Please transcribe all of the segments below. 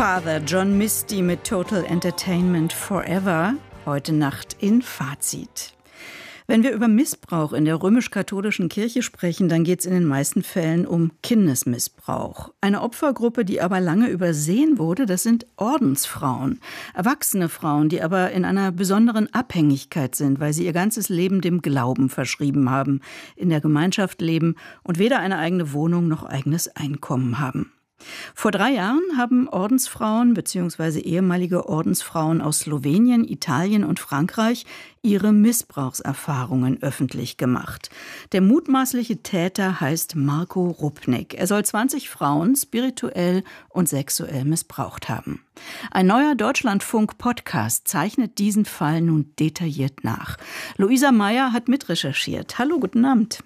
Father John Misty mit Total Entertainment Forever, heute Nacht in Fazit. Wenn wir über Missbrauch in der römisch-katholischen Kirche sprechen, dann geht es in den meisten Fällen um Kindesmissbrauch. Eine Opfergruppe, die aber lange übersehen wurde, das sind Ordensfrauen. Erwachsene Frauen, die aber in einer besonderen Abhängigkeit sind, weil sie ihr ganzes Leben dem Glauben verschrieben haben, in der Gemeinschaft leben und weder eine eigene Wohnung noch eigenes Einkommen haben. Vor 3 Jahren haben Ordensfrauen bzw. ehemalige Ordensfrauen aus Slowenien, Italien und Frankreich ihre Missbrauchserfahrungen öffentlich gemacht. Der mutmaßliche Täter heißt Marko Rupnik. Er soll 20 Frauen spirituell und sexuell missbraucht haben. Ein neuer Deutschlandfunk-Podcast zeichnet diesen Fall nun detailliert nach. Luisa Meyer hat mitrecherchiert. Hallo, guten Abend.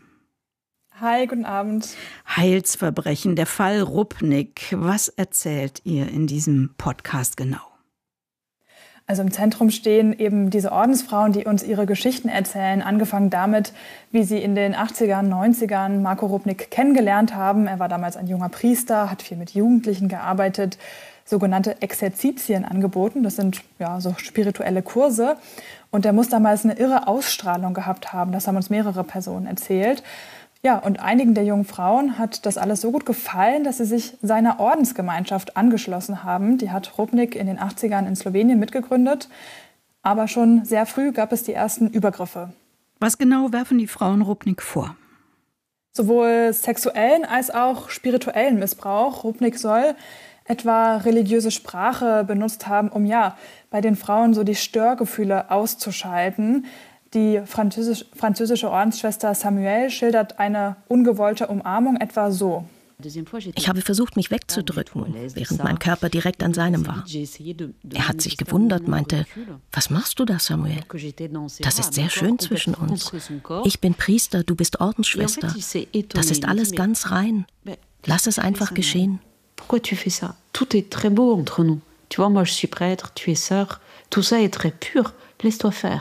Hi, guten Abend. Heilsverbrechen, der Fall Rupnik. Was erzählt ihr in diesem Podcast genau? Also im Zentrum stehen eben diese Ordensfrauen, die uns ihre Geschichten erzählen. Angefangen damit, wie sie in den 80ern, 90ern Marko Rupnik kennengelernt haben. Er war damals ein junger Priester, hat viel mit Jugendlichen gearbeitet, sogenannte Exerzitien angeboten. Das sind ja so spirituelle Kurse. Und er muss damals eine irre Ausstrahlung gehabt haben. Das haben uns mehrere Personen erzählt. Ja, und einigen der jungen Frauen hat das alles so gut gefallen, dass sie sich seiner Ordensgemeinschaft angeschlossen haben. Die hat Rupnik in den 80ern in Slowenien mitgegründet. Aber schon sehr früh gab es die ersten Übergriffe. Was genau werfen die Frauen Rupnik vor? Sowohl sexuellen als auch spirituellen Missbrauch. Rupnik soll etwa religiöse Sprache benutzt haben, um bei den Frauen so die Störgefühle auszuschalten. Die französische Ordensschwester Samuel schildert eine ungewollte Umarmung etwa so. Ich habe versucht, mich wegzudrücken, während mein Körper direkt an seinem war. Er hat sich gewundert, meinte, was machst du da, Samuel? Das ist sehr schön zwischen uns. Ich bin Priester, du bist Ordensschwester. Das ist alles ganz rein. Lass es einfach geschehen. Pourquoi tu fais ça? Tout est très beau entre nous. Tu vois, moi je suis prêtre, tu es sœur. Tout ça est très pur. Laisse-toi faire.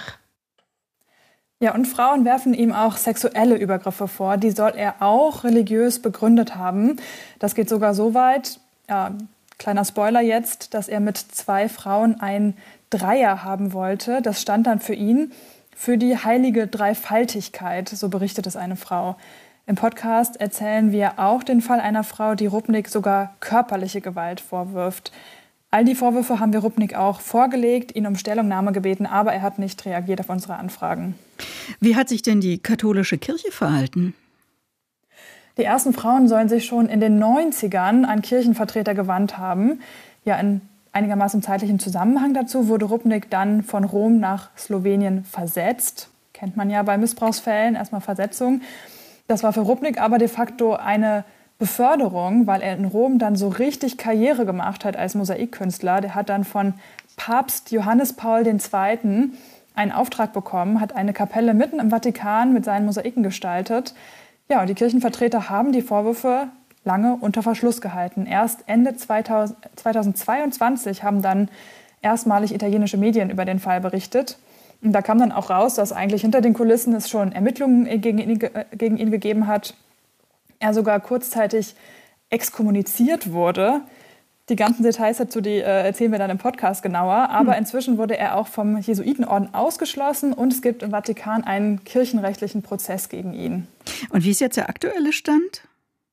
Ja, und Frauen werfen ihm auch sexuelle Übergriffe vor. Die soll er auch religiös begründet haben. Das geht sogar so weit, kleiner Spoiler jetzt, dass er mit 2 Frauen ein Dreier haben wollte. Das stand dann für ihn für die heilige Dreifaltigkeit, so berichtet es eine Frau. Im Podcast erzählen wir auch den Fall einer Frau, die Rupnik sogar körperliche Gewalt vorwirft. All die Vorwürfe haben wir Rupnik auch vorgelegt, ihn um Stellungnahme gebeten, aber er hat nicht reagiert auf unsere Anfragen. Wie hat sich denn die katholische Kirche verhalten? Die ersten Frauen sollen sich schon in den 90ern an Kirchenvertreter gewandt haben. Ja, in einigermaßen zeitlichen Zusammenhang dazu wurde Rupnik dann von Rom nach Slowenien versetzt. Kennt man ja bei Missbrauchsfällen, erstmal Versetzung. Das war für Rupnik aber de facto eine Beförderung, weil er in Rom dann so richtig Karriere gemacht hat als Mosaikkünstler. Der hat dann von Papst Johannes Paul II. Einen Auftrag bekommen, hat eine Kapelle mitten im Vatikan mit seinen Mosaiken gestaltet. Ja, und die Kirchenvertreter haben die Vorwürfe lange unter Verschluss gehalten. Erst Ende 2022 haben dann erstmalig italienische Medien über den Fall berichtet. Und da kam dann auch raus, dass eigentlich hinter den Kulissen es schon Ermittlungen gegen ihn gegeben hat. Er sogar kurzzeitig exkommuniziert wurde. Die ganzen Details dazu, die erzählen wir dann im Podcast genauer. Aber inzwischen wurde er auch vom Jesuitenorden ausgeschlossen und es gibt im Vatikan einen kirchenrechtlichen Prozess gegen ihn. Und wie ist jetzt der aktuelle Stand?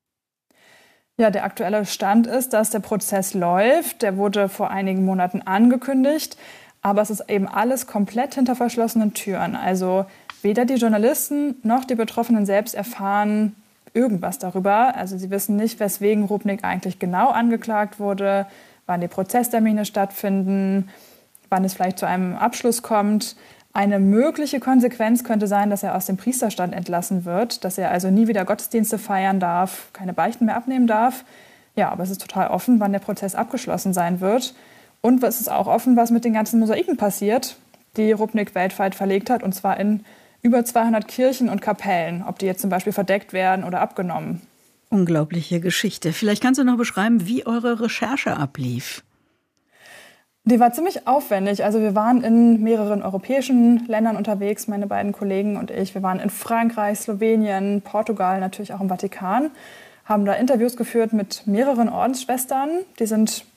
Ja, der aktuelle Stand ist, dass der Prozess läuft. Der wurde vor einigen Monaten angekündigt. Aber es ist eben alles komplett hinter verschlossenen Türen. Also weder die Journalisten noch die Betroffenen selbst erfahren irgendwas darüber. Also sie wissen nicht, weswegen Rupnik eigentlich genau angeklagt wurde, wann die Prozesstermine stattfinden, wann es vielleicht zu einem Abschluss kommt. Eine mögliche Konsequenz könnte sein, dass er aus dem Priesterstand entlassen wird, dass er also nie wieder Gottesdienste feiern darf, keine Beichten mehr abnehmen darf. Ja, aber es ist total offen, wann der Prozess abgeschlossen sein wird. Und es ist auch offen, was mit den ganzen Mosaiken passiert, die Rupnik weltweit verlegt hat, und zwar in über 200 Kirchen und Kapellen, ob die jetzt zum Beispiel verdeckt werden oder abgenommen. Unglaubliche Geschichte. Vielleicht kannst du noch beschreiben, wie eure Recherche ablief. Die war ziemlich aufwendig. Also wir waren in mehreren europäischen Ländern unterwegs, meine beiden Kollegen und ich. Wir waren in Frankreich, Slowenien, Portugal, natürlich auch im Vatikan, haben da Interviews geführt mit mehreren Ordensschwestern. Die sind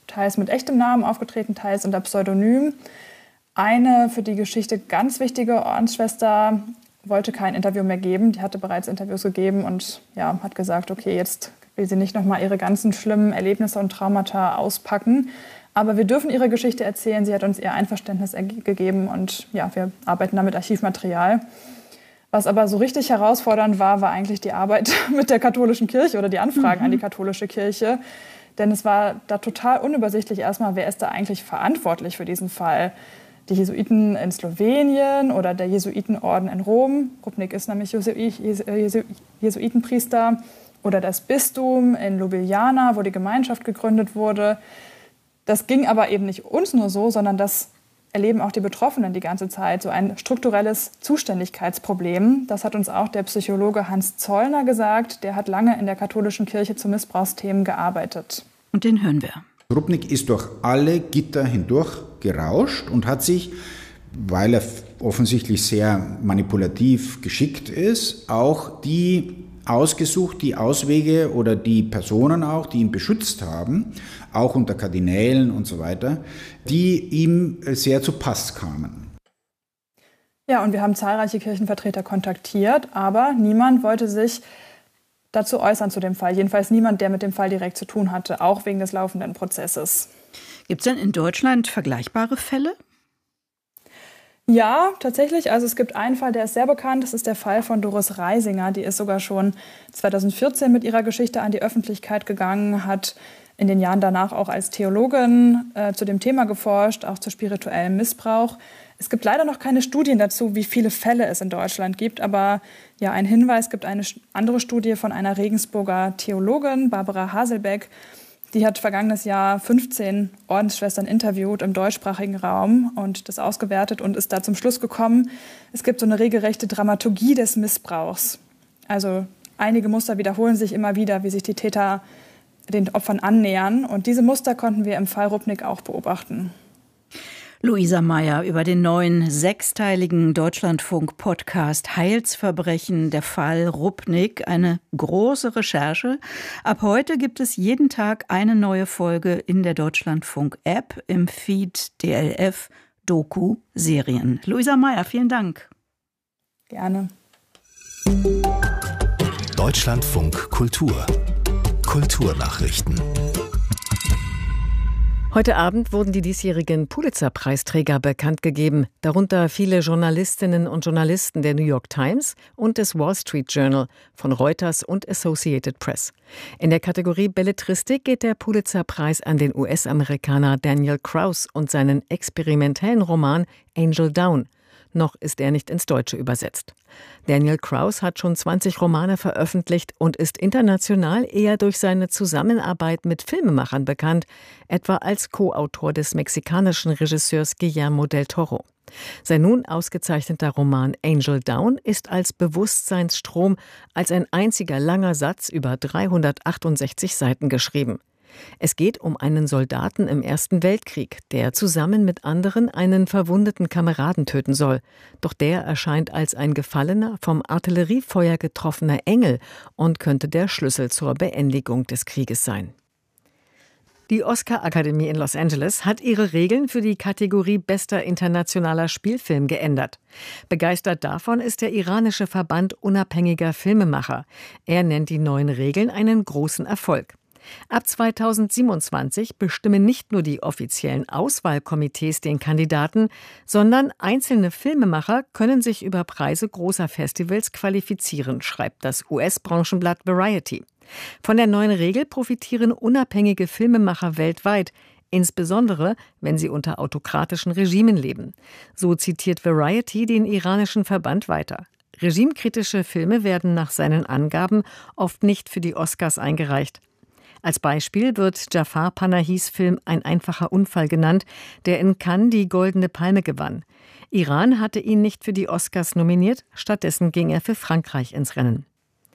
teils mit echtem Namen aufgetreten, teils unter Pseudonym. Eine für die Geschichte ganz wichtige Ordensschwester wollte kein Interview mehr geben. Die hatte bereits Interviews gegeben und ja, hat gesagt, okay, jetzt will sie nicht nochmal ihre ganzen schlimmen Erlebnisse und Traumata auspacken. Aber wir dürfen ihre Geschichte erzählen. Sie hat uns ihr Einverständnis gegeben und ja, wir arbeiten da mit Archivmaterial. Was aber so richtig herausfordernd war eigentlich die Arbeit mit der katholischen Kirche oder die Anfragen an die katholische Kirche. Denn es war da total unübersichtlich erstmal, wer ist da eigentlich verantwortlich für diesen Fall. Die Jesuiten in Slowenien oder der Jesuitenorden in Rom. Rupnik ist nämlich Jesuitenpriester. Oder das Bistum in Ljubljana, wo die Gemeinschaft gegründet wurde. Das ging aber eben nicht uns nur so, sondern das erleben auch die Betroffenen die ganze Zeit. So ein strukturelles Zuständigkeitsproblem. Das hat uns auch der Psychologe Hans Zollner gesagt. Der hat lange in der katholischen Kirche zu Missbrauchsthemen gearbeitet. Und den hören wir. Rupnik ist durch alle Gitter hindurch gerauscht und hat sich, weil er offensichtlich sehr manipulativ geschickt ist, auch die ausgesucht, die Auswege oder die Personen auch, die ihn beschützt haben, auch unter Kardinälen und so weiter, die ihm sehr zu Pass kamen. Ja, und wir haben zahlreiche Kirchenvertreter kontaktiert, aber niemand wollte sich dazu äußern zu dem Fall. Jedenfalls niemand, der mit dem Fall direkt zu tun hatte, auch wegen des laufenden Prozesses. Gibt es denn in Deutschland vergleichbare Fälle? Ja, tatsächlich. Also es gibt einen Fall, der ist sehr bekannt. Das ist der Fall von Doris Reisinger. Die ist sogar schon 2014 mit ihrer Geschichte an die Öffentlichkeit gegangen, hat in den Jahren danach auch als Theologin zu dem Thema geforscht, auch zu spirituellem Missbrauch. Es gibt leider noch keine Studien dazu, wie viele Fälle es in Deutschland gibt. Aber ja, ein Hinweis gibt eine andere Studie von einer Regensburger Theologin, Barbara Haselbeck. Die hat vergangenes Jahr 15 Ordensschwestern interviewt im deutschsprachigen Raum und das ausgewertet und ist da zum Schluss gekommen, es gibt so eine regelrechte Dramaturgie des Missbrauchs. Also einige Muster wiederholen sich immer wieder, wie sich die Täter den Opfern annähern. Und diese Muster konnten wir im Fall Rupnik auch beobachten. Luisa Meyer über den neuen 6-teiligen Deutschlandfunk-Podcast Heilsverbrechen, der Fall Rupnik. Eine große Recherche. Ab heute gibt es jeden Tag eine neue Folge in der Deutschlandfunk-App, im Feed DLF Doku Serien. Luisa Meyer, vielen Dank. Gerne. Deutschlandfunk Kultur. Kulturnachrichten. Heute Abend wurden die diesjährigen Pulitzer-Preisträger bekannt gegeben, darunter viele Journalistinnen und Journalisten der New York Times und des Wall Street Journal, von Reuters und Associated Press. In der Kategorie Belletristik geht der Pulitzer-Preis an den US-Amerikaner Daniel Kraus und seinen experimentellen Roman Angel Down. Noch ist er nicht ins Deutsche übersetzt. Daniel Kraus hat schon 20 Romane veröffentlicht und ist international eher durch seine Zusammenarbeit mit Filmemachern bekannt, etwa als Co-Autor des mexikanischen Regisseurs Guillermo del Toro. Sein nun ausgezeichneter Roman Angel Down ist als Bewusstseinsstrom als ein einziger langer Satz über 368 Seiten geschrieben. Es geht um einen Soldaten im Ersten Weltkrieg, der zusammen mit anderen einen verwundeten Kameraden töten soll. Doch der erscheint als ein gefallener, vom Artilleriefeuer getroffener Engel und könnte der Schlüssel zur Beendigung des Krieges sein. Die Oscar-Akademie in Los Angeles hat ihre Regeln für die Kategorie Bester internationaler Spielfilm geändert. Begeistert davon ist der iranische Verband unabhängiger Filmemacher. Er nennt die neuen Regeln einen großen Erfolg. Ab 2027 bestimmen nicht nur die offiziellen Auswahlkomitees den Kandidaten, sondern einzelne Filmemacher können sich über Preise großer Festivals qualifizieren, schreibt das US-Branchenblatt Variety. Von der neuen Regel profitieren unabhängige Filmemacher weltweit, insbesondere wenn sie unter autokratischen Regimen leben. So zitiert Variety den iranischen Verband weiter. Regimekritische Filme werden nach seinen Angaben oft nicht für die Oscars eingereicht. Als Beispiel wird Jafar Panahis Film Ein einfacher Unfall genannt, der in Cannes die Goldene Palme gewann. Iran hatte ihn nicht für die Oscars nominiert, stattdessen ging er für Frankreich ins Rennen.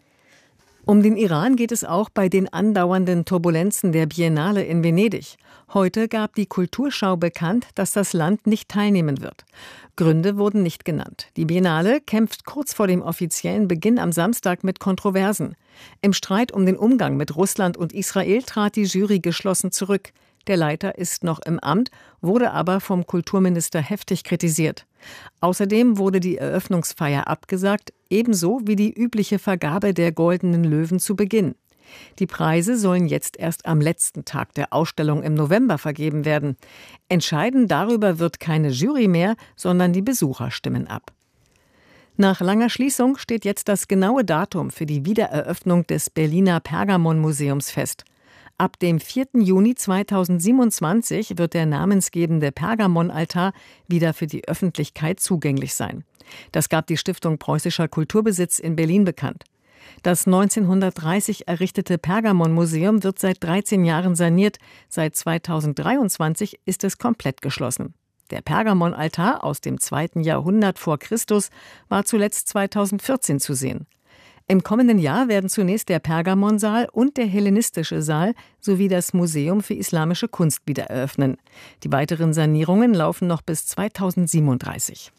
Um den Iran geht es auch bei den andauernden Turbulenzen der Biennale in Venedig. Heute gab die Kulturschau bekannt, dass das Land nicht teilnehmen wird. Gründe wurden nicht genannt. Die Biennale kämpft kurz vor dem offiziellen Beginn am Samstag mit Kontroversen. Im Streit um den Umgang mit Russland und Israel trat die Jury geschlossen zurück. Der Leiter ist noch im Amt, wurde aber vom Kulturminister heftig kritisiert. Außerdem wurde die Eröffnungsfeier abgesagt, ebenso wie die übliche Vergabe der Goldenen Löwen zu Beginn. Die Preise sollen jetzt erst am letzten Tag der Ausstellung im November vergeben werden. Entscheiden darüber wird keine Jury mehr, sondern die Besucher stimmen ab. Nach langer Schließung steht jetzt das genaue Datum für die Wiedereröffnung des Berliner Pergamon-Museums fest. Ab dem 4. Juni 2027 wird der namensgebende Pergamon-Altar wieder für die Öffentlichkeit zugänglich sein. Das gab die Stiftung Preußischer Kulturbesitz in Berlin bekannt. Das 1930 errichtete Pergamon-Museum wird seit 13 Jahren saniert. Seit 2023 ist es komplett geschlossen. Der Pergamon-Altar aus dem 2. Jahrhundert vor Christus war zuletzt 2014 zu sehen. Im kommenden Jahr werden zunächst der Pergamonsaal und der hellenistische Saal sowie das Museum für islamische Kunst wieder eröffnen. Die weiteren Sanierungen laufen noch bis 2037.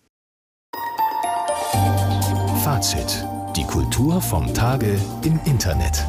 Fazit. Die Kultur vom Tage im Internet.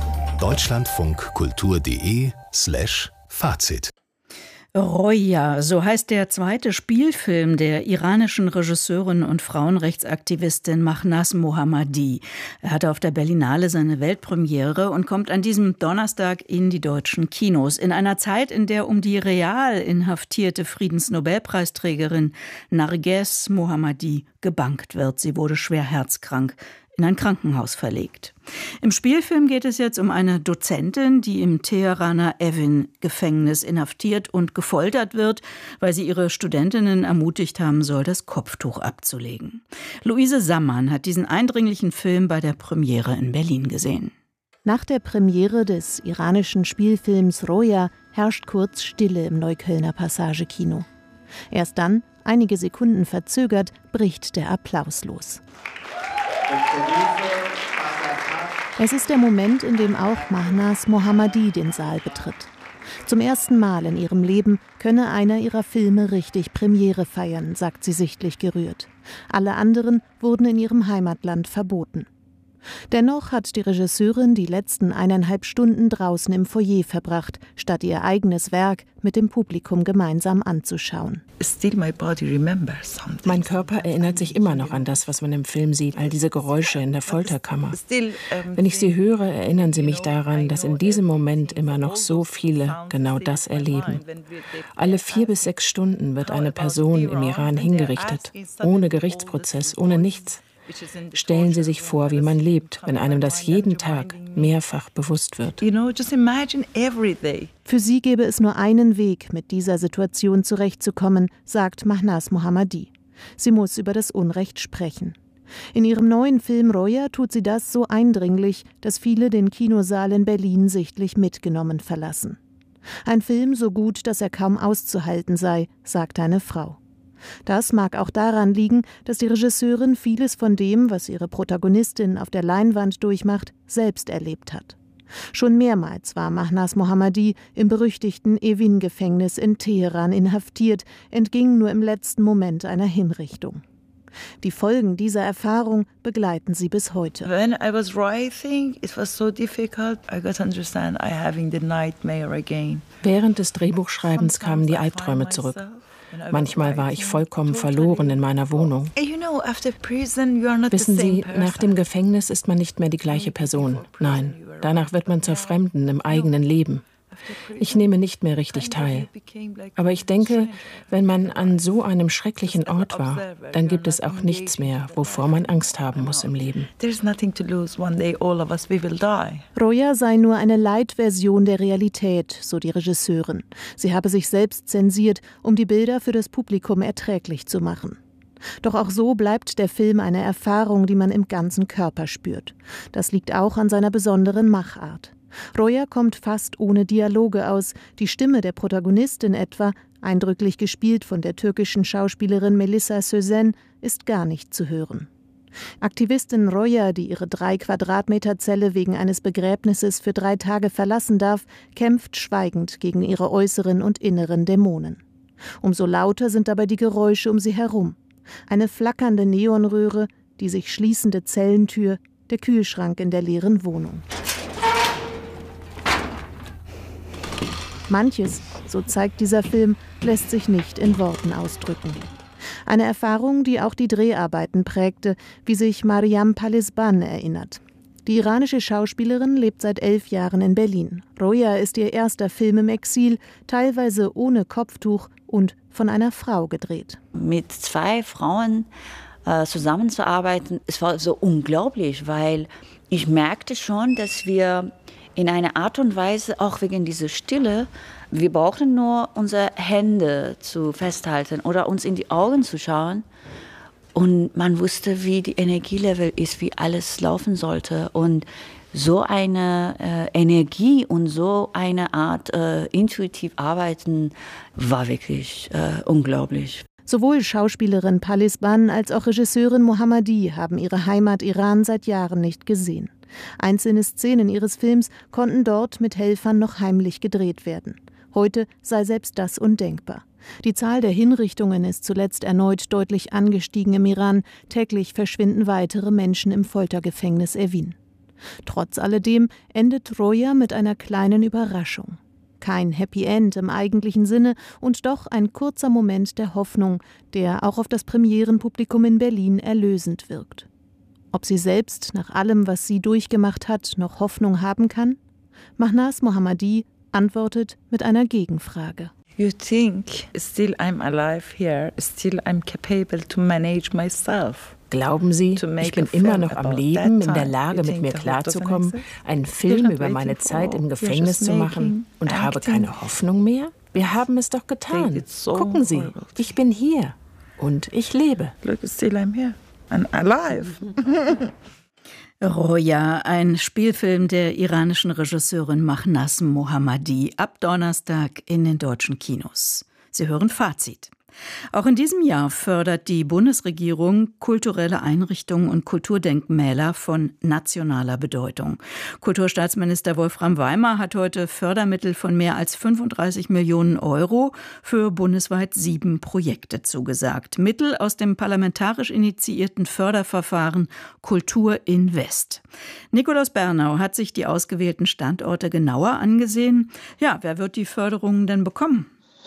deutschlandfunkkultur.de/Fazit. Roja, so heißt der zweite Spielfilm der iranischen Regisseurin und Frauenrechtsaktivistin Mahnaz Mohammadi. Er hatte auf der Berlinale seine Weltpremiere und kommt an diesem Donnerstag in die deutschen Kinos. In einer Zeit, in der um die real inhaftierte Friedensnobelpreisträgerin Narges Mohammadi gebankt wird. Sie wurde schwer herzkrank, in ein Krankenhaus verlegt. Im Spielfilm geht es jetzt um eine Dozentin, die im Teheraner Evin-Gefängnis inhaftiert und gefoltert wird, weil sie ihre Studentinnen ermutigt haben soll, das Kopftuch abzulegen. Luise Sammann hat diesen eindringlichen Film bei der Premiere in Berlin gesehen. Nach der Premiere des iranischen Spielfilms Roja herrscht kurz Stille im Neuköllner Passage-Kino. Erst dann, einige Sekunden verzögert, bricht der Applaus los. Es ist der Moment, in dem auch Mahnaz Mohammadi den Saal betritt. Zum ersten Mal in ihrem Leben könne einer ihrer Filme richtig Premiere feiern, sagt sie sichtlich gerührt. Alle anderen wurden in ihrem Heimatland verboten. Dennoch hat die Regisseurin die letzten 1,5 Stunden draußen im Foyer verbracht, statt ihr eigenes Werk mit dem Publikum gemeinsam anzuschauen. Mein Körper erinnert sich immer noch an das, was man im Film sieht, all diese Geräusche in der Folterkammer. Wenn ich sie höre, erinnern sie mich daran, dass in diesem Moment immer noch so viele genau das erleben. Alle 4 bis 6 Stunden wird eine Person im Iran hingerichtet, ohne Gerichtsprozess, ohne nichts. Stellen Sie sich vor, wie man lebt, wenn einem das jeden Tag mehrfach bewusst wird. Für sie gäbe es nur einen Weg, mit dieser Situation zurechtzukommen, sagt Mahnaz Mohammadi. Sie muss über das Unrecht sprechen. In ihrem neuen Film Roja tut sie das so eindringlich, dass viele den Kinosaal in Berlin sichtlich mitgenommen verlassen. Ein Film so gut, dass er kaum auszuhalten sei, sagt eine Frau. Das mag auch daran liegen, dass die Regisseurin vieles von dem, was ihre Protagonistin auf der Leinwand durchmacht, selbst erlebt hat. Schon mehrmals war Mahnaz Mohammadi im berüchtigten Evin-Gefängnis in Teheran inhaftiert, entging nur im letzten Moment einer Hinrichtung. Die Folgen dieser Erfahrung begleiten sie bis heute. Während des Drehbuchschreibens kamen die Albträume zurück. Manchmal war ich vollkommen verloren in meiner Wohnung. Wissen Sie, nach dem Gefängnis ist man nicht mehr die gleiche Person. Nein, danach wird man zur Fremden im eigenen Leben. Ich nehme nicht mehr richtig teil. Aber ich denke, wenn man an so einem schrecklichen Ort war, dann gibt es auch nichts mehr, wovor man Angst haben muss im Leben. Roja sei nur eine Light-Version der Realität, so die Regisseurin. Sie habe sich selbst zensiert, um die Bilder für das Publikum erträglich zu machen. Doch auch so bleibt der Film eine Erfahrung, die man im ganzen Körper spürt. Das liegt auch an seiner besonderen Machart. Roja kommt fast ohne Dialoge aus. Die Stimme der Protagonistin etwa, eindrücklich gespielt von der türkischen Schauspielerin Melissa Sözen, ist gar nicht zu hören. Aktivistin Roja, die ihre 3 Quadratmeter Zelle wegen eines Begräbnisses für 3 Tage verlassen darf, kämpft schweigend gegen ihre äußeren und inneren Dämonen. Umso lauter sind dabei die Geräusche um sie herum. Eine flackernde Neonröhre, die sich schließende Zellentür, der Kühlschrank in der leeren Wohnung. Manches, so zeigt dieser Film, lässt sich nicht in Worten ausdrücken. Eine Erfahrung, die auch die Dreharbeiten prägte, wie sich Mariam Palisban erinnert. Die iranische Schauspielerin lebt seit 11 Jahren in Berlin. Roja ist ihr erster Film im Exil, teilweise ohne Kopftuch und von einer Frau gedreht. Mit 2 Frauen zusammenzuarbeiten, es war so unglaublich, weil ich merkte schon, dass wir in einer Art und Weise, auch wegen dieser Stille, wir brauchen nur unsere Hände zu festhalten oder uns in die Augen zu schauen. Und man wusste, wie die Energielevel ist, wie alles laufen sollte. Und so eine Energie und so eine Art intuitiv arbeiten war wirklich unglaublich. Sowohl Schauspielerin Palisban als auch Regisseurin Mohammadi haben ihre Heimat Iran seit Jahren nicht gesehen. Einzelne Szenen ihres Films konnten dort mit Helfern noch heimlich gedreht werden. Heute sei selbst das undenkbar. Die Zahl der Hinrichtungen ist zuletzt erneut deutlich angestiegen im Iran. Täglich verschwinden weitere Menschen im Foltergefängnis Evin. Trotz alledem endet Roja mit einer kleinen Überraschung. Kein Happy End im eigentlichen Sinne und doch ein kurzer Moment der Hoffnung, der auch auf das Premierenpublikum in Berlin erlösend wirkt. Ob sie selbst, nach allem, was sie durchgemacht hat, noch Hoffnung haben kann? Mahnaz Mohammadi antwortet mit einer Gegenfrage. You think still I'm alive here, still I'm capable to manage myself. Glauben Sie, ich bin immer noch am Leben, in der Lage, mit mir klarzukommen, einen Film über meine Zeit im Gefängnis zu machen und habe keine Hoffnung mehr? Wir haben es doch getan. Gucken Sie, ich bin hier und ich lebe. Look, still I'm here and alive. Roja, ein Spielfilm der iranischen Regisseurin Mahnaz Mohammadi, ab Donnerstag in den deutschen Kinos. Sie hören Fazit. Auch in diesem Jahr fördert die Bundesregierung kulturelle Einrichtungen und Kulturdenkmäler von nationaler Bedeutung. Kulturstaatsminister Wolfram Weimer hat heute Fördermittel von mehr als 35 Millionen Euro für bundesweit 7 Projekte zugesagt. Mittel aus dem parlamentarisch initiierten Förderverfahren Kultur Invest. Nikolaus Bernau hat sich die ausgewählten Standorte genauer angesehen. Ja, wer wird die Förderungen denn bekommen?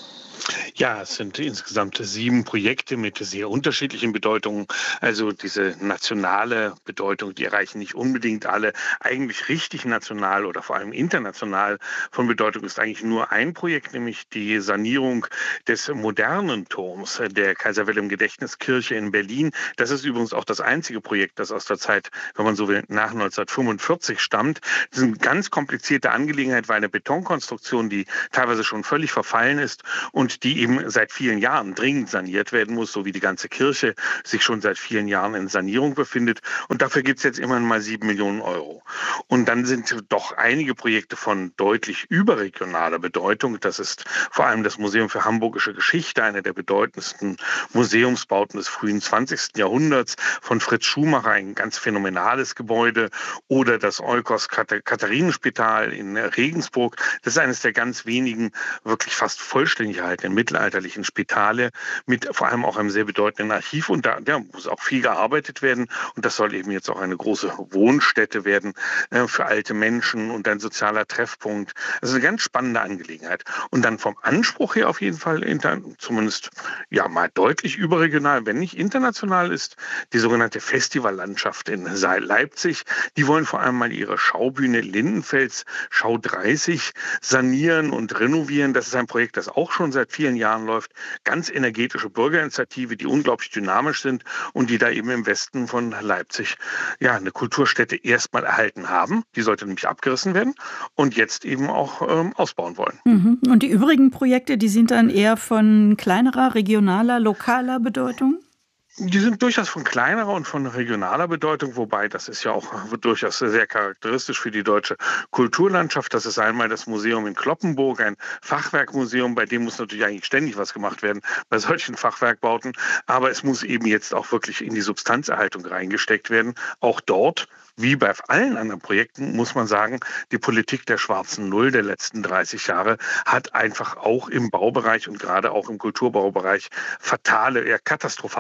Ja, es sind insgesamt 7 Projekte mit sehr unterschiedlichen Bedeutungen. Also diese nationale Bedeutung, die erreichen nicht unbedingt alle. Eigentlich richtig national oder vor allem international von Bedeutung ist eigentlich nur ein Projekt, nämlich die Sanierung des modernen Turms der Kaiser-Wilhelm-Gedächtniskirche in Berlin. Das ist übrigens auch das einzige Projekt, das aus der Zeit, wenn man so will, nach 1945 stammt. Das ist eine ganz komplizierte Angelegenheit, weil eine Betonkonstruktion, die teilweise schon völlig verfallen ist und die eben seit vielen Jahren dringend saniert werden muss, so wie die ganze Kirche sich schon seit vielen Jahren in Sanierung befindet. Und dafür gibt es jetzt immerhin mal 7 Millionen Euro. Und dann sind doch einige Projekte von deutlich überregionaler Bedeutung. Das ist vor allem das Museum für Hamburgische Geschichte, einer der bedeutendsten Museumsbauten des frühen 20. Jahrhunderts von Fritz Schumacher, ein ganz phänomenales Gebäude. Oder das Eukos-Katharinenspital in Regensburg. Das ist eines der ganz wenigen wirklich fast vollständig in mittelalterlichen Spitale mit vor allem auch einem sehr bedeutenden Archiv. Und da muss auch viel gearbeitet werden. Und das soll eben jetzt auch eine große Wohnstätte werden für alte Menschen und ein sozialer Treffpunkt. Das ist eine ganz spannende Angelegenheit. Und dann vom Anspruch her auf jeden Fall zumindest ja mal deutlich überregional, wenn nicht international ist, die sogenannte Festivallandschaft in Leipzig. Die wollen vor allem mal ihre Schaubühne Lindenfels Schau 30 sanieren und renovieren. Das ist ein Projekt, das auch schon seit vielen Jahren läuft. Ganz energetische Bürgerinitiative, die unglaublich dynamisch sind und die da eben im Westen von Leipzig ja eine Kulturstätte erstmal erhalten haben. Die sollte nämlich abgerissen werden und jetzt eben auch ausbauen wollen. Und die übrigen Projekte, die sind dann eher von kleinerer, regionaler, lokaler Bedeutung? Die sind durchaus von kleinerer und von regionaler Bedeutung, wobei das ist ja auch durchaus sehr charakteristisch für die deutsche Kulturlandschaft. Das ist einmal das Museum in Cloppenburg, ein Fachwerkmuseum, bei dem muss natürlich eigentlich ständig was gemacht werden bei solchen Fachwerkbauten. Aber es muss eben jetzt auch wirklich in die Substanzerhaltung reingesteckt werden. Auch dort, wie bei allen anderen Projekten, muss man sagen, die Politik der schwarzen Null der letzten 30 Jahre hat einfach auch im Baubereich und gerade auch im Kulturbaubereich fatale, eher katastrophale Folgen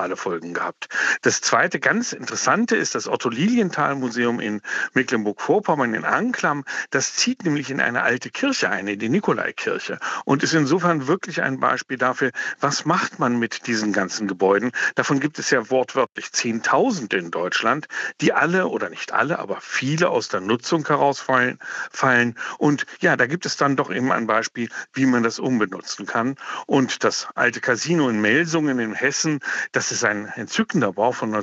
Folgen gehabt. Das zweite ganz Interessante ist das Otto-Lilienthal-Museum in Mecklenburg-Vorpommern in Anklam. Das zieht nämlich in eine alte Kirche ein, in die Nikolaikirche, und ist insofern wirklich ein Beispiel dafür, was macht man mit diesen ganzen Gebäuden. Davon gibt es ja wortwörtlich Zehntausende in Deutschland, die alle, oder nicht alle, aber viele aus der Nutzung herausfallen. Und ja, da gibt es dann doch eben ein Beispiel, wie man das umbenutzen kann. Und das alte Casino in Melsungen in Hessen, das ist ein entzückender Bau von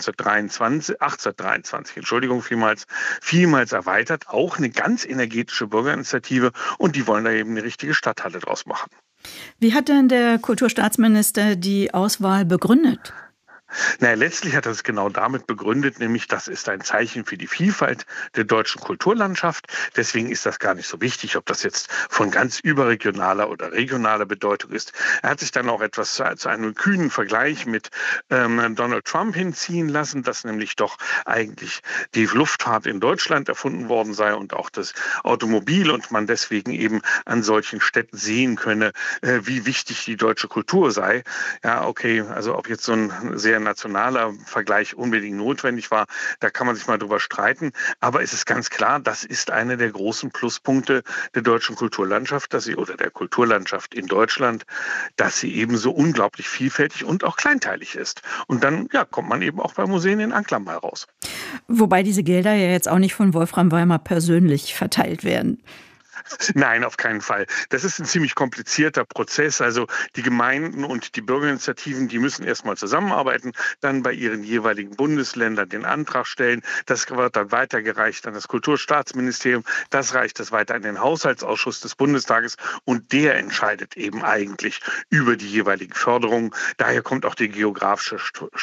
1823, vielmals erweitert, auch eine ganz energetische Bürgerinitiative, und die wollen da eben eine richtige Stadthalle draus machen. Wie hat denn der Kulturstaatsminister die Auswahl begründet? Naja, letztlich hat er es genau damit begründet, nämlich das ist ein Zeichen für die Vielfalt der deutschen Kulturlandschaft. Deswegen ist das gar nicht so wichtig, ob das jetzt von ganz überregionaler oder regionaler Bedeutung ist. Er hat sich dann auch etwas zu einem kühnen Vergleich mit Donald Trump hinziehen lassen, dass nämlich doch eigentlich die Luftfahrt in Deutschland erfunden worden sei und auch das Automobil, und man deswegen eben an solchen Städten sehen könne, wie wichtig die deutsche Kultur sei. Ja, okay, also ob jetzt so ein sehr nationaler Vergleich unbedingt notwendig war, da kann man sich mal drüber streiten. Aber es ist ganz klar, das ist einer der großen Pluspunkte der deutschen Kulturlandschaft, oder der Kulturlandschaft in Deutschland, dass sie eben so unglaublich vielfältig und auch kleinteilig ist. Und dann kommt man eben auch bei Museen in Anklam mal raus. Wobei diese Gelder ja jetzt auch nicht von Wolfram Weimar persönlich verteilt werden. Nein, auf keinen Fall. Das ist ein ziemlich komplizierter Prozess. Also die Gemeinden und die Bürgerinitiativen, die müssen erstmal zusammenarbeiten, dann bei ihren jeweiligen Bundesländern den Antrag stellen. Das wird dann weitergereicht an das Kulturstaatsministerium. Das reicht das weiter an den Haushaltsausschuss des Bundestages, und der entscheidet eben eigentlich über die jeweiligen Förderungen. Daher kommt auch die geografische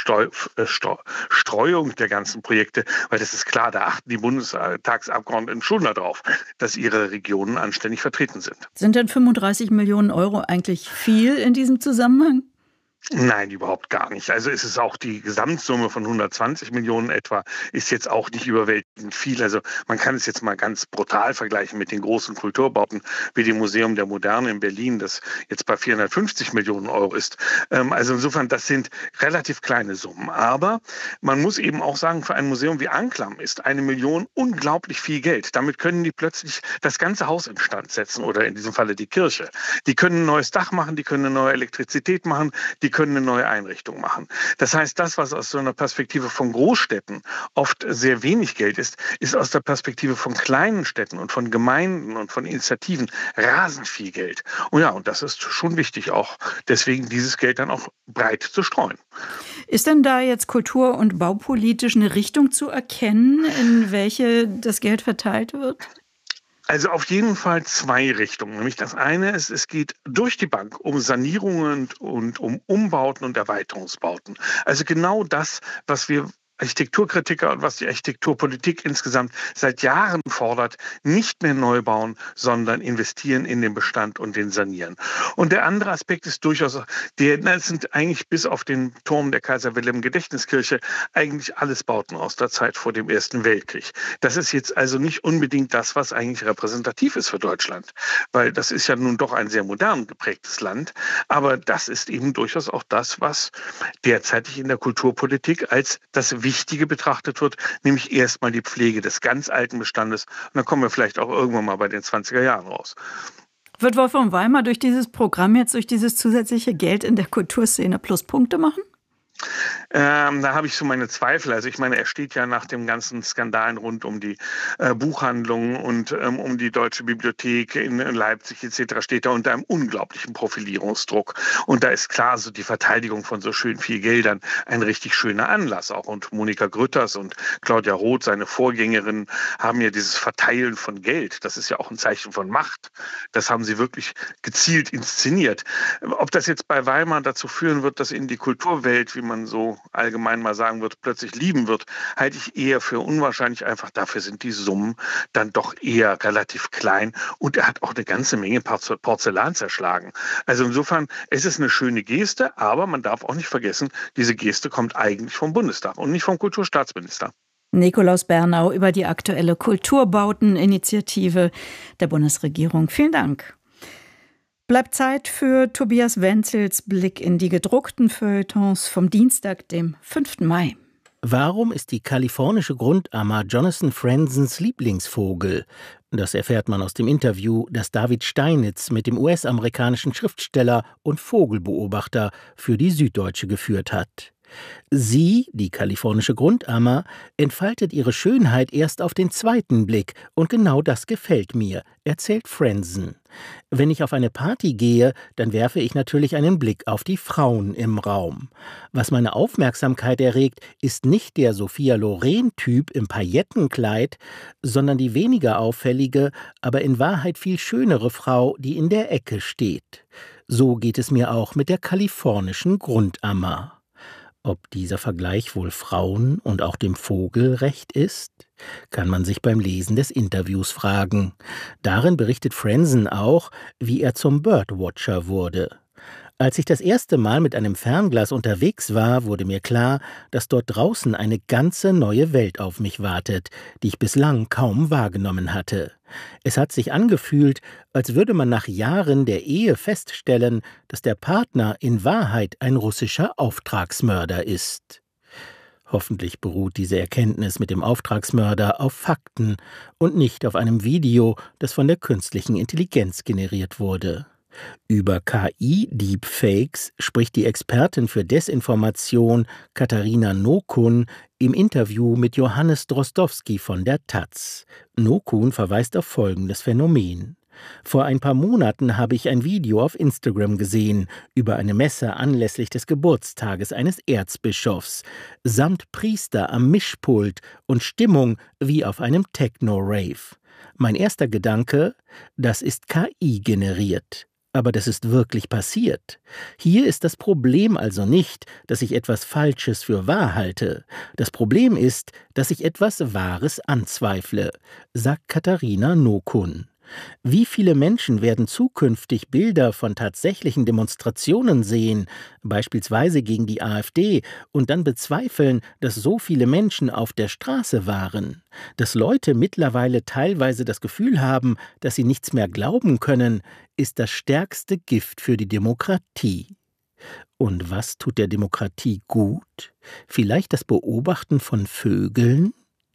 Streuung der ganzen Projekte, weil das ist klar, da achten die Bundestagsabgeordneten schon darauf, dass ihre Regionen anständig vertreten sind. Sind denn 35 Millionen Euro eigentlich viel in diesem Zusammenhang? Nein, überhaupt gar nicht. Also es ist auch die Gesamtsumme von 120 Millionen etwa, ist jetzt auch nicht überwältigend viel. Also man kann es jetzt mal ganz brutal vergleichen mit den großen Kulturbauten wie dem Museum der Moderne in Berlin, das jetzt bei 450 Millionen Euro ist. Also insofern, das sind relativ kleine Summen. Aber man muss eben auch sagen, für ein Museum wie Anklam ist 1 Million unglaublich viel Geld. Damit können die plötzlich das ganze Haus instand setzen, oder in diesem Falle die Kirche. Die können ein neues Dach machen, die können eine neue Elektrizität machen, die können eine neue Einrichtung machen. Das heißt, das, was aus so einer Perspektive von Großstädten oft sehr wenig Geld ist, ist aus der Perspektive von kleinen Städten und von Gemeinden und von Initiativen rasend viel Geld. Und das ist schon wichtig, auch deswegen dieses Geld dann auch breit zu streuen. Ist denn da jetzt kultur- und baupolitisch eine Richtung zu erkennen, in welche das Geld verteilt wird? Also auf jeden Fall 2 Richtungen. Nämlich das eine ist, es geht durch die Bank um Sanierungen und um Umbauten und Erweiterungsbauten. Also genau das, was wir Architekturkritiker und was die Architekturpolitik insgesamt seit Jahren fordert, nicht mehr neu bauen, sondern investieren in den Bestand und den Sanieren. Und der andere Aspekt ist durchaus, das sind eigentlich bis auf den Turm der Kaiser-Wilhelm-Gedächtniskirche eigentlich alles Bauten aus der Zeit vor dem Ersten Weltkrieg. Das ist jetzt also nicht unbedingt das, was eigentlich repräsentativ ist für Deutschland, weil das ist ja nun doch ein sehr modern geprägtes Land. Aber das ist eben durchaus auch das, was derzeitig in der Kulturpolitik als das Wichtige betrachtet wird, nämlich erstmal die Pflege des ganz alten Bestandes. Und dann kommen wir vielleicht auch irgendwann mal bei den 20er Jahren raus. Wird Wolfram Weimar durch dieses Programm jetzt, durch dieses zusätzliche Geld in der Kulturszene Pluspunkte machen? Da habe ich so meine Zweifel. Also ich meine, er steht ja nach dem ganzen Skandalen rund um die Buchhandlung und um die Deutsche Bibliothek in Leipzig etc. steht er unter einem unglaublichen Profilierungsdruck. Und da ist klar, so die Verteidigung von so schön viel Geldern ein richtig schöner Anlass auch. Und Monika Grütters und Claudia Roth, seine Vorgängerin, haben ja dieses Verteilen von Geld. Das ist ja auch ein Zeichen von Macht. Das haben sie wirklich gezielt inszeniert. Ob das jetzt bei Weimar dazu führen wird, dass in die Kulturwelt, wie man so allgemein mal sagen wird, plötzlich lieben wird, halte ich eher für unwahrscheinlich. Einfach dafür sind die Summen dann doch eher relativ klein. Und er hat auch eine ganze Menge Porzellan zerschlagen. Also insofern, es ist eine schöne Geste, aber man darf auch nicht vergessen, diese Geste kommt eigentlich vom Bundestag und nicht vom Kulturstaatsminister. Nikolaus Bernau über die aktuelle Kulturbauteninitiative der Bundesregierung. Vielen Dank. Bleibt Zeit für Tobias Wenzels Blick in die gedruckten Feuilletons vom Dienstag, dem 5. Mai. Warum ist die kalifornische Grundammer Jonathan Frenzens Lieblingsvogel? Das erfährt man aus dem Interview, das David Steinitz mit dem US-amerikanischen Schriftsteller und Vogelbeobachter für die Süddeutsche geführt hat. Sie, die kalifornische Grundammer, entfaltet ihre Schönheit erst auf den zweiten Blick und genau das gefällt mir, erzählt Frenzen. Wenn ich auf eine Party gehe, dann werfe ich natürlich einen Blick auf die Frauen im Raum. Was meine Aufmerksamkeit erregt, ist nicht der Sophia Loren-Typ im Paillettenkleid, sondern die weniger auffällige, aber in Wahrheit viel schönere Frau, die in der Ecke steht. So geht es mir auch mit der kalifornischen Grundammer. Ob dieser Vergleich wohl Frauen und auch dem Vogel recht ist, kann man sich beim Lesen des Interviews fragen. Darin berichtet Frenzen auch, wie er zum Birdwatcher wurde. Als ich das erste Mal mit einem Fernglas unterwegs war, wurde mir klar, dass dort draußen eine ganze neue Welt auf mich wartet, die ich bislang kaum wahrgenommen hatte. Es hat sich angefühlt, als würde man nach Jahren der Ehe feststellen, dass der Partner in Wahrheit ein russischer Auftragsmörder ist. Hoffentlich beruht diese Erkenntnis mit dem Auftragsmörder auf Fakten und nicht auf einem Video, das von der künstlichen Intelligenz generiert wurde. Über KI-Deepfakes spricht die Expertin für Desinformation Katharina Nokun im Interview mit Johannes Drozdowski von der Taz. Nokun verweist auf folgendes Phänomen. Vor ein paar Monaten habe ich ein Video auf Instagram gesehen über eine Messe anlässlich des Geburtstages eines Erzbischofs, samt Priester am Mischpult und Stimmung wie auf einem Techno-Rave. Mein erster Gedanke, das ist KI generiert. Aber das ist wirklich passiert. Hier ist das Problem also nicht, dass ich etwas Falsches für wahr halte. Das Problem ist, dass ich etwas Wahres anzweifle, sagt Katharina Nokun. Wie viele Menschen werden zukünftig Bilder von tatsächlichen Demonstrationen sehen, beispielsweise gegen die AfD, und dann bezweifeln, dass so viele Menschen auf der Straße waren? Dass Leute mittlerweile teilweise das Gefühl haben, dass sie nichts mehr glauben können, ist das stärkste Gift für die Demokratie. Und was tut der Demokratie gut? Vielleicht das Beobachten von Vögeln?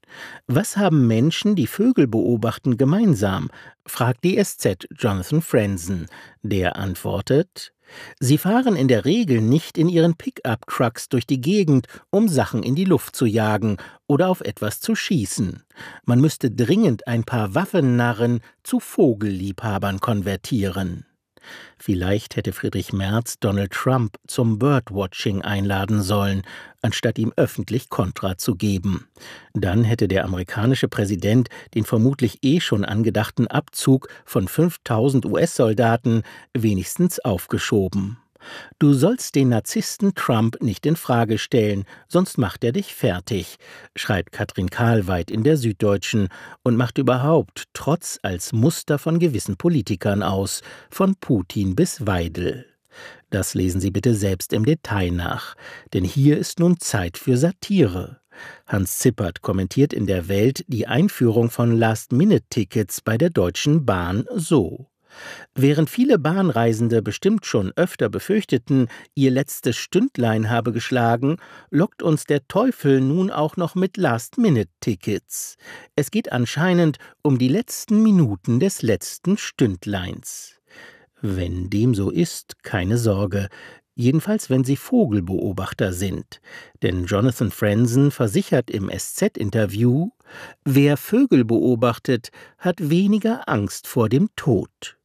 Was haben Menschen, die Vögel beobachten, gemeinsam? Fragt die SZ Jonathan Frenzen. Der antwortet: Sie fahren in der Regel nicht in ihren Pickup-Trucks durch die Gegend, um Sachen in die Luft zu jagen oder auf etwas zu schießen. Man müsste dringend ein paar Waffennarren zu Vogelliebhabern konvertieren. Vielleicht hätte Friedrich Merz Donald Trump zum Birdwatching einladen sollen, anstatt ihm öffentlich Kontra zu geben. Dann hätte der amerikanische Präsident den vermutlich schon angedachten Abzug von 5.000 US-Soldaten wenigstens aufgeschoben. Du sollst den Narzissten Trump nicht in Frage stellen, sonst macht er dich fertig, schreibt Katrin Kahlweit in der Süddeutschen und macht überhaupt Trotz als Muster von gewissen Politikern aus, von Putin bis Weidel. Das lesen Sie bitte selbst im Detail nach, denn hier ist nun Zeit für Satire. Hans Zippert kommentiert in der Welt die Einführung von Last-Minute-Tickets bei der Deutschen Bahn so: Während viele Bahnreisende bestimmt schon öfter befürchteten, ihr letztes Stündlein habe geschlagen, lockt uns der Teufel nun auch noch mit Last-Minute-Tickets. Es geht anscheinend um die letzten Minuten des letzten Stündleins. Wenn dem so ist, keine Sorge. Jedenfalls, wenn Sie Vogelbeobachter sind. Denn Jonathan Frenzen versichert im SZ-Interview, wer Vögel beobachtet, hat weniger Angst vor dem Tod.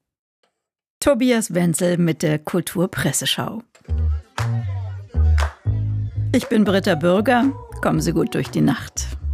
Tobias Wenzel mit der Kulturpresseschau. Ich bin Britta Bürger. Kommen Sie gut durch die Nacht.